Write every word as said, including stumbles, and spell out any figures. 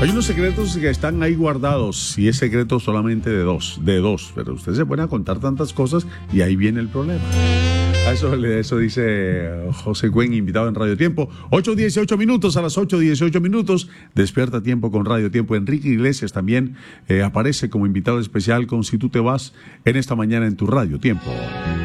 Hay unos secretos que están ahí guardados y es secreto solamente de dos, de dos, pero ustedes se pueden contar tantas cosas y ahí viene el problema. A eso, eso dice José Cuen, invitado en Radio Tiempo. ocho dieciocho minutos, a las ocho dieciocho minutos, Despierta Tiempo con Radio Tiempo. Enrique Iglesias también eh, aparece como invitado especial con Si Tú Te Vas en esta mañana en tu Radio Tiempo.